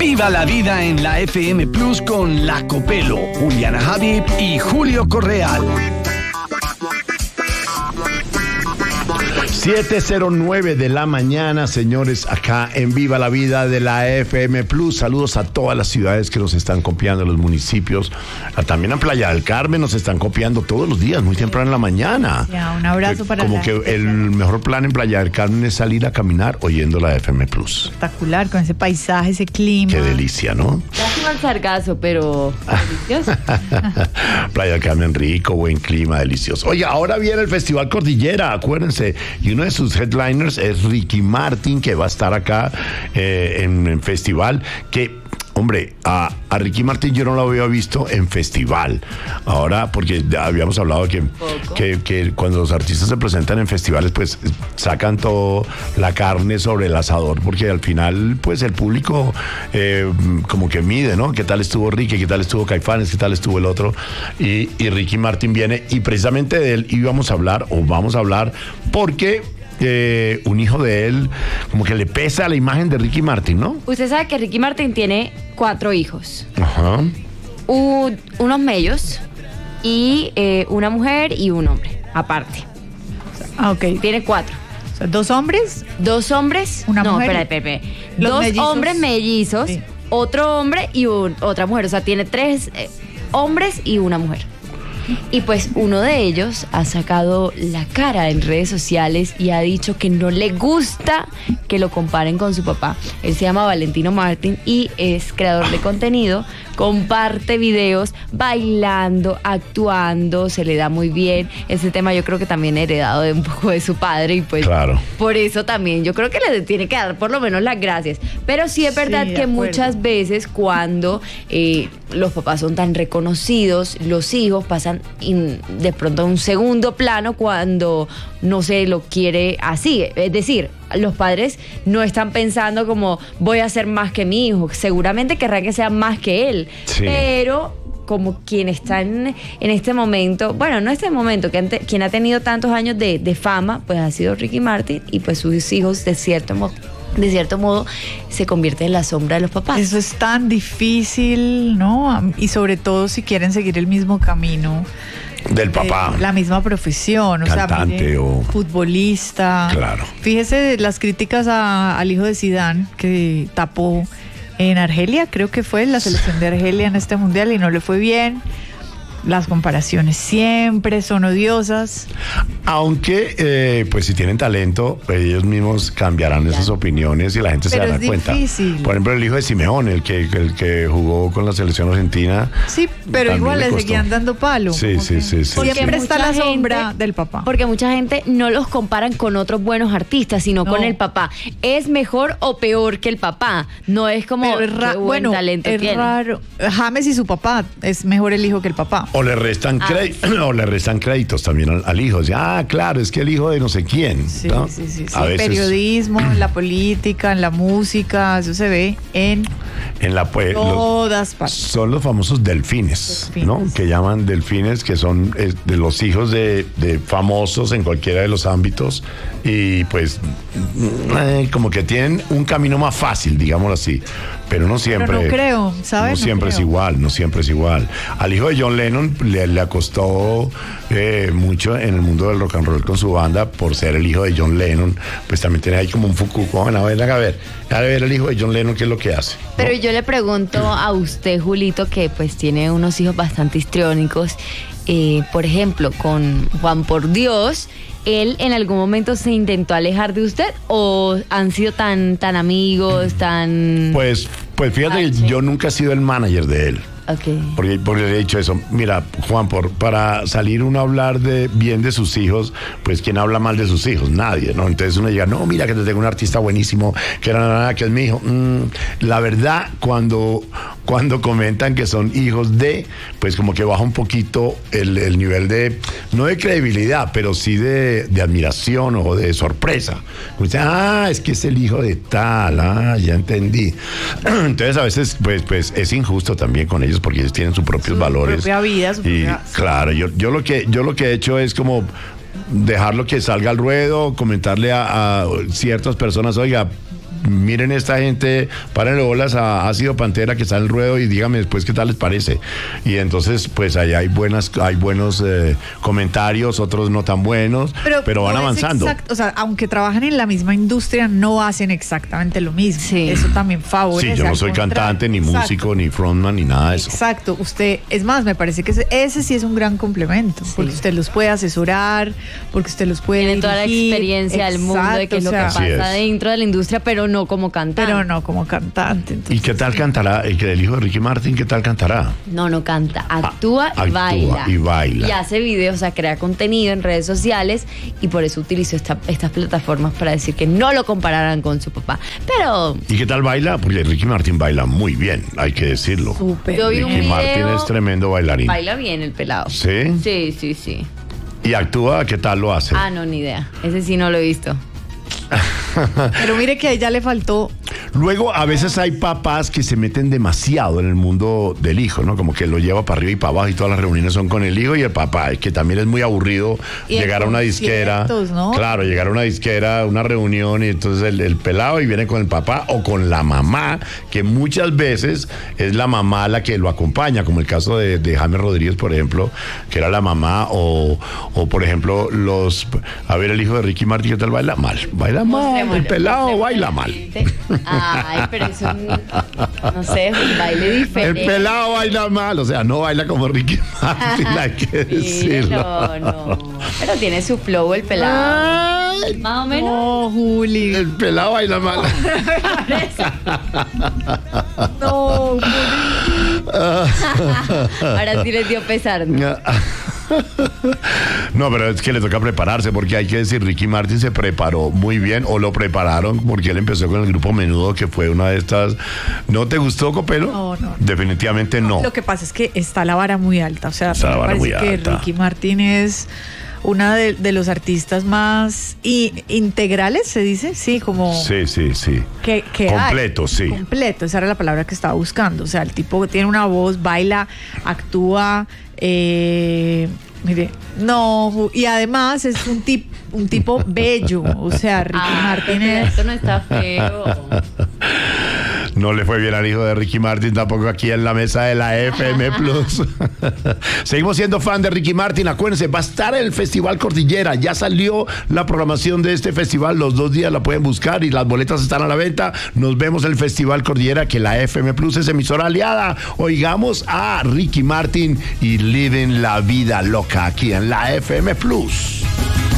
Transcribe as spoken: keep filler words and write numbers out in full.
Viva la vida en la F M Plus con La Copelo, Juliana Habib y Julio Correal. siete cero nueve de la mañana, señores, acá en Viva la Vida de la F M Plus. Saludos a todas las ciudades que nos están copiando, los municipios. También en Playa del Carmen nos están copiando todos los días, muy temprano en la mañana. Ya, un abrazo para Como la que gente. el mejor plan en Playa del Carmen es salir a caminar oyendo la F M Plus. Espectacular, con ese paisaje, ese clima. Qué delicia, ¿no? Lástima el sargazo, pero delicioso. Playa del Carmen rico, buen clima, delicioso. Oye, ahora viene el Festival Cordillera, acuérdense. Y uno de sus headliners es Ricky Martin, que va a estar acá eh, en el festival. Que, hombre, a, a Ricky Martin yo no lo había visto en festival. Ahora, porque habíamos hablado que, que, que cuando los artistas se presentan en festivales, pues sacan toda la carne sobre el asador, porque al final, pues el público eh, como que mide, ¿no? ¿Qué tal estuvo Ricky? ¿Qué tal estuvo Caifanes? ¿Qué tal estuvo el otro? Y, y Ricky Martin viene, y precisamente de él íbamos a hablar, o vamos a hablar, porque Eh, un hijo de él como que le pesa la imagen de Ricky Martin, ¿no? Usted sabe que Ricky Martin tiene cuatro hijos. Ajá. Un, unos mellos y eh, una mujer y un hombre, aparte. Ah, ok. Tiene cuatro. O sea, dos hombres. Dos hombres. Una no, mujer. espera, espera, espera. Los Dos mellizos. hombres mellizos, Sí. otro hombre y un- otra mujer. O sea, tiene tres eh, hombres y una mujer. Y pues uno de ellos ha sacado la cara en redes sociales y ha dicho que no le gusta que lo comparen con su papá. Él se llama Valentino Martin y es creador de contenido, comparte videos bailando, actuando, se le da muy bien. Ese tema yo creo que también heredado de un poco de su padre y pues Claro. por eso también yo creo que le tiene que dar por lo menos las gracias. Pero sí es verdad Sí, de que acuerdo. muchas veces cuando eh, los papás son tan reconocidos, los hijos pasan in- de pronto a un segundo plano cuando no se lo quiere así. Es decir, los padres no están pensando como voy a ser más que mi hijo. Seguramente querrán que sea más que él. Sí. Pero como quien está en, en este momento, bueno, no este momento, que ante- quien ha tenido tantos años de, de fama, pues ha sido Ricky Martin y pues sus hijos de cierto modo, de cierto modo se convierten en la sombra de los papás. Eso es tan difícil, ¿no? Y sobre todo si quieren seguir el mismo camino. Del papá. Eh, la misma profesión, o Cantante sea, mire, o- futbolista. Claro. Fíjese las críticas a- al hijo de Zidane, que tapó en Argelia, creo que fue la selección de Argelia en este mundial y no le fue bien. Las comparaciones siempre son odiosas. Aunque, eh, pues si tienen talento, ellos mismos cambiarán esas opiniones y la gente se Pero dará es cuenta. difícil. Por ejemplo, el hijo de Simeón, el que, el que jugó con la selección argentina. Sí, pero también igual le costó. seguían dando palo. Sí, sí, sí, sí, Siempre sí. está Mucha la sombra gente- del papá. Porque mucha gente no los comparan con otros buenos artistas, sino No. con el papá. ¿Es mejor o peor que el papá? No es como Pero es ra- qué buen bueno, talento es tiene. raro. James y su papá es mejor el hijo que el papá. O le restan, Ah, cré- o le restan créditos también al, al hijo. O sea, ah, claro, es que el hijo de no sé quién. Sí, ¿no? sí, sí, sí. A veces Periodismo, en la política, en la música, eso se ve en en la pues, los- todas partes. son los famosos delfines, Delfines. ¿no? Que llaman delfines, que son eh, de los hijos de, de famosos en cualquiera de los ámbitos y pues eh, como que tienen un camino más fácil, digámoslo así. Pero no siempre. Pero no creo, ¿sabes? No No siempre es creo. igual, no siempre es igual. Al hijo de John Lennon le, le costó eh, mucho en el mundo del rock and roll con su banda por ser el hijo de John Lennon. Pues también tiene ahí como un fucuco. Bueno, a ver, a ver, a ver el hijo de John Lennon qué es lo que hace. ¿no? Pero yo le pregunto a usted, Julito, que pues tiene unos hijos bastante histriónicos. Eh, por ejemplo, con Juan por Dios, ¿él en algún momento se intentó alejar de usted o han sido tan, tan amigos, tan... Pues, pues fíjate Ay, que sí. yo nunca he sido el manager de él. Ok. Porque, porque le he dicho eso. Mira, Juan, por, para salir uno a hablar de, bien de sus hijos, pues ¿quién habla mal de sus hijos? Nadie, ¿no? Entonces uno llega, no, mira que te tengo un artista buenísimo, que era nada, que es mi hijo. Mm, la verdad, cuando, cuando comentan que son hijos de, pues como que baja un poquito el, el nivel de, no de credibilidad, pero sí de, de admiración o de sorpresa. Usted, ah, es que es el hijo de tal, ah, ya entendí. Entonces a veces, pues, pues es injusto también con ellos porque ellos tienen sus propios Su valores. propia vida, su y propia- claro, yo, yo lo que yo lo que he hecho es como dejarlo que salga al ruedo, comentarle a, a ciertas personas, oiga, miren esta gente, párenle bolas a Ácido Pantera que está en el ruedo y díganme después qué tal les parece. Y entonces, pues allá hay buenas, hay buenos eh, comentarios, otros no tan buenos, pero, pero van no es avanzando. Exacto, o sea, aunque trabajan en la misma industria, no hacen exactamente lo mismo. Sí. Eso también favorece. Sí, yo no al soy contrario. cantante, ni Exacto. músico, ni frontman, ni nada de eso. Exacto, usted, es más, me parece que ese, ese sí es un gran complemento, Sí. porque usted los puede asesorar, porque usted los puede Tiene toda la dirigir. experiencia del mundo de qué es lo que Exacto, Así pasa es. dentro de la industria, pero no como cantante. pero no como cantante. Entonces, ¿Y qué tal cantará? El que el hijo de Ricky Martin, ¿qué tal cantará? No, no canta, actúa, actúa y baila. y baila. Y hace videos, o sea, crea contenido en redes sociales y por eso utilizó esta- estas plataformas para decir que no lo compararan con su papá. Pero ¿Y qué tal baila? Porque Ricky Martin baila muy bien, hay que decirlo. súper. yo vi un Ricky video, Martin es tremendo bailarín. baila bien el pelado. ¿Sí? Sí, sí, sí. ¿Y actúa? ¿Qué tal lo hace? Ah, no, ni idea. Ese sí no lo he visto. Pero mire que a ella le faltó. Luego, a veces hay papás que se meten demasiado en el mundo del hijo, ¿no? Como que lo lleva para arriba y para abajo y todas las reuniones son con el hijo y el papá, que también es muy aburrido Y en llegar a una disquera. conciertos, ¿no? Claro, llegar a una disquera, una reunión y entonces el, el pelado y viene con el papá o con la mamá, que muchas veces es la mamá la que lo acompaña, como el caso de, de James Rodríguez, por ejemplo, que era la mamá, o, o por ejemplo, los. A ver, el hijo de Ricky Martin, ¿qué tal baila? Mal. Baila mal. El Mostrémoslo, pelado mostrémoslo baila a la mal. gente. Ay, pero es un, no sé, es un baile El diferente. pelado baila mal, o sea, no baila como Ricky Martin, hay que decirlo. No, no. Pero tiene su flow el pelado. Ay, Más o menos. No, Juli. el pelado baila mal. No, Ahora sí les dio pesar. ¿no? No, pero es que le toca prepararse, porque hay que decir, Ricky Martin se preparó muy bien, o lo prepararon, porque él empezó con el grupo Menudo, que fue una de estas. ¿No te gustó, Copelo? No, no. Definitivamente no. Lo que pasa es que está la vara muy alta. O sea, Está la me vara parece muy que alta. Ricky Martin es una de, de los artistas más i- integrales, se dice, sí, como Sí, sí, sí. que, que Completo, hay. sí. Completo, esa era la palabra que estaba buscando. O sea, el tipo tiene una voz, baila, actúa, eh, mire, no, y además es un tip, un tipo bello. O sea, Ricky Ah, Martin pero es. esto no está feo. No le fue bien al hijo de Ricky Martin tampoco aquí en la mesa de la F M Plus. Seguimos siendo fan de Ricky Martin. Acuérdense, va a estar en el Festival Cordillera. Ya salió la programación de este festival. Los dos días la pueden buscar y las boletas están a la venta. Nos vemos en el Festival Cordillera, que la F M Plus es emisora aliada. Oigamos a Ricky Martin y Living la Vida Loca aquí en la F M Plus.